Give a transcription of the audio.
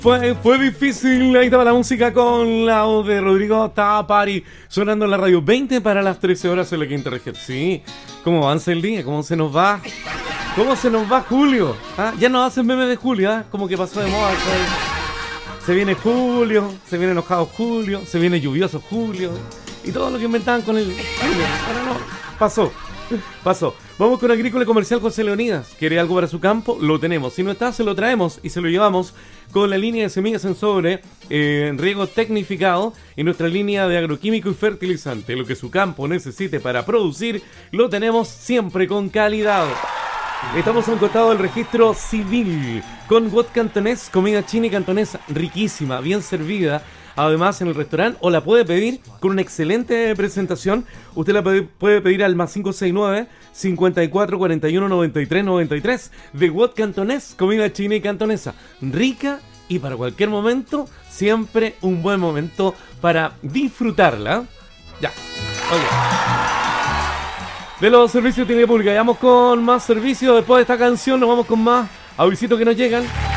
Fue difícil. Ahí estaba la música con la voz de Rodrigo Tapari sonando en la radio. 20 para las 13 horas en la quinta región. Sí, ¿cómo avanza el día? ¿Cómo se nos va? ¿Cómo se nos va Julio? ¿Ah? Ya nos hacen memes de Julio, ¿ah? Como que pasó de moda. Se viene Julio, se viene enojado Julio, se viene lluvioso Julio. Y todo lo que inventaban con el Julio. Ahora no, pasó. Vamos con Agrícola y Comercial José Leonidas. ¿Quiere algo para su campo? Lo tenemos. Si no está, se lo traemos y se lo llevamos con la línea de semillas en sobre, riego tecnificado y nuestra línea de agroquímico y fertilizante. Lo que su campo necesite para producir, lo tenemos siempre con calidad. Estamos a un costado del registro civil con Wok Cantonés, comida china y cantonesa riquísima, bien servida. Además, en el restaurante, o la puede pedir con una excelente presentación. Usted la puede pedir al más 569-5441-9393 de Wok Cantonés, comida china y cantonesa. Rica y para cualquier momento, siempre un buen momento para disfrutarla. Ya, oye. De los servicios de utilidad pública, vamos con más servicios. Después de esta canción, nos vamos con más avisitos que nos llegan.